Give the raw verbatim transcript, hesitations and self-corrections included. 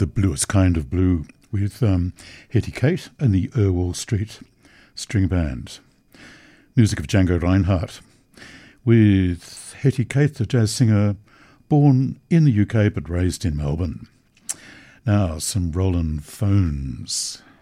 the bluest kind of blue with um, Hetty Kate and the Irwell Street String Band. Music of Django Reinhardt, with Hetty Kate, the jazz singer, born in the U K but raised in Melbourne. Now, some Roland Phones.